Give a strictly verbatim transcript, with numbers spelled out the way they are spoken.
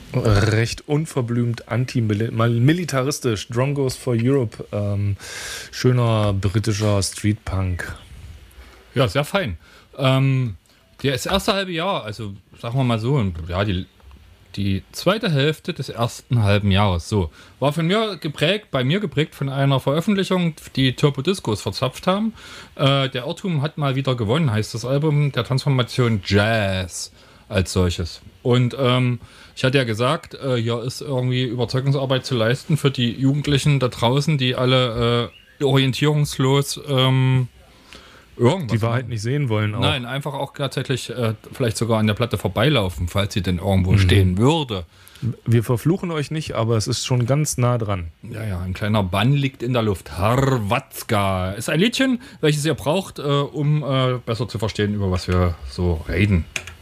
Recht unverblümt antimilitaristisch. Drongos for Europe. Ähm, schöner britischer Streetpunk. Ja, sehr fein. Ähm, das erste halbe Jahr, also sagen wir mal so, ja, die, die zweite Hälfte des ersten halben Jahres, so, war von mir geprägt, bei mir geprägt von einer Veröffentlichung, die Turbo Discos verzapft haben. Äh, der Irrtum hat mal wieder gewonnen, heißt das Album der Transformation Jazz als solches. Und ähm, ich hatte ja gesagt, äh, hier ist irgendwie Überzeugungsarbeit zu leisten für die Jugendlichen da draußen, die alle äh, orientierungslos ähm, irgendwas Die Wahrheit machen. nicht sehen wollen auch. Nein, einfach auch tatsächlich äh, vielleicht sogar an der Platte vorbeilaufen, falls sie denn irgendwo mhm. stehen würde. Wir verfluchen euch nicht, aber es ist schon ganz nah dran. Ja, ja, ein kleiner Bann liegt in der Luft. Harwatzka ist ein Liedchen, welches ihr braucht, äh, um äh, besser zu verstehen, über was wir so reden.